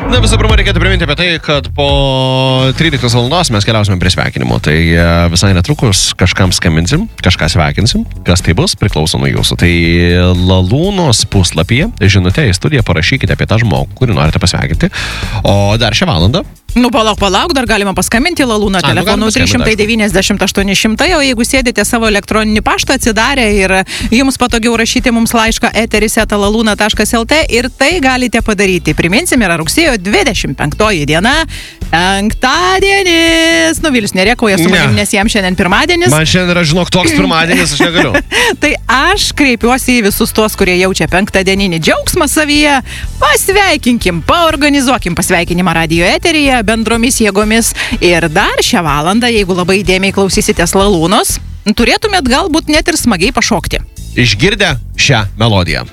Na, visų pirma, reikėtų priminti apie tai, kad po 13 valandos mes keliausime prie sveikinimų. Tai visai netrukus kažkam skambinsim, kažką sveikinsim. Kas tai bus, priklauso nuo jūsų. Tai Lalūnos puslapyje žinutę į studiją parašykite apie tą žmogų, kurį norite pasveikinti. O dar šią valandą. Nu, palauk, dar galima paskambinti Lalūno telefonu 390-800, o jeigu sėdite savo elektroninį paštą atsidarę ir jums patogiau rašyti mums laišką eteris@laluna.lt ir tai galite padaryti. Priminsim, yra rugsėjo 25 diena, penktadienis. Nu, Vilius nerėkauja su manim, nes jam šiandien pirmadienis. Man šiandien yra, žinok, toks pirmadienis, aš negaliu. Tai aš kreipiuosi į visus tuos, kurie jaučia penktadieninį džiaugsmą savyje. Pasveikinkim, paorganizuokim pasveikinimą radio eteryje bendromis jėgomis. Ir dar šią valandą, jeigu labai įdėmiai klausysitės Lalūnos, turėtumėt galbūt net ir smagiai pašokti. Išgirdę šią melodiją.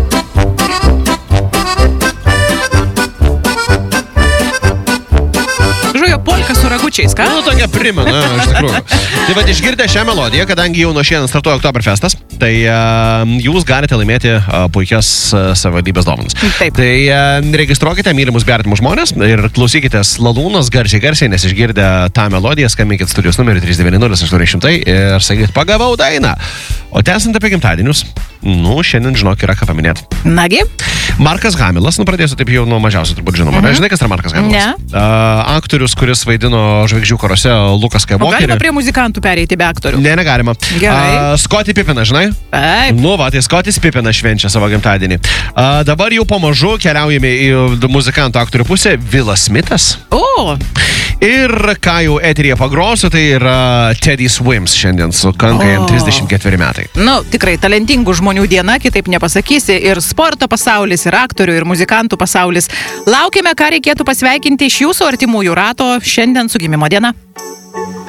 Žujo polka su ragučiais, ką? Nu, tokia primena, iš tikrųjų. Tai vad, išgirdę šią melodiją, kadangi jau nuo šiandien startuoja Oktoberfestas, tai jūs galite laimėti puikias savivaldybės dovanas. Taip. Tai registruokite mylimus artimus žmonės ir klausykitės Lalūnos garsiai, nes išgirdę tą melodiją, skambinkit studijos numerį 390-800 ir sakykit, pagavau dainą. O tęsant apie gimtadienius, nu, šiandien, žinok, yra ką paminėti. Nagi? Markas Hamilas, nu, pradėsiu taip jau nuo mažiausio, turbūt žinoma. Žinai, kas yra Markas Hamilas? Ne. Aktorius, kuris vaidino Žvaigždžių karose Lukas O Skywalkerį. galima prie muzikantų pereiti be aktorių? Ne, negalima. Gerai. Scottie Pippinas, žinai? Taip. Nu, va, tai Scottis Pippinas švenčia savo gimtadienį. Dabar jau pamažu keliaujame į muzikantų aktorių pusę. Willas Smithas. O, Ir ką jau eteryje pagrosiu, tai yra Teddy Swims šiandien sukanka jam 34 metai. nu, tikrai talentingų žmonių diena, kitaip nepasakysi. Ir sporto pasaulis, ir aktorių, ir muzikantų pasaulis. Laukime, ką reikėtų pasveikinti iš jūsų artimųjų rato šiandien su gimimo diena.